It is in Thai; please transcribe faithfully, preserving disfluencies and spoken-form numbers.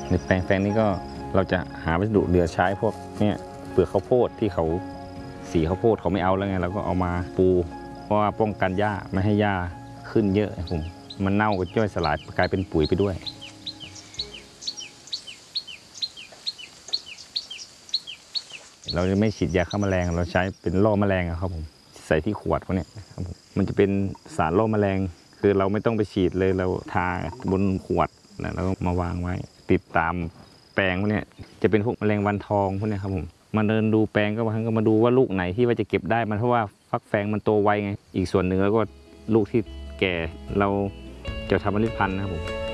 ในแปลงแปลงนี้ก็เราจะหาวัสดุเหลือใช้พวกเนี่ยเปลือกข้าวโพดที่เขาสีข้าวโพดเขาไม่เอาแล้วไงเราก็เอามาปูเพราะว่าป้องกันหญ้าไม่ให้หญ้าขึ้นเยอะผมมันเน่าก็ย่อยสลายกลายเป็นปุ๋ยไปด้วยเราจะไม่ฉีดยาฆ่าแมลงเราใช้เป็นล่อแมลงครับผมใส่ที่ขวดพวกนี้ครับผมมันจะเป็นสารล่อแมลงคือเราไม่ต้องไปฉีดเลยเราทาบนขวดแล้วเราก็มาวางไว้ติดตามแปลงพวกนี้จะเป็นพวกแมลงวันทองพวกนี้ครับผมมาเดินดูแปลงก็บางครั้งก็มาดูว่าลูกไหนที่ว่าจะเก็บได้มันเพราะว่าฟักแฟงมันโตไวไงอีกส่วนหนึ่งแล้วก็ลูกที่แก่เราจะทำเมล็ดพันธุ์นะครับผม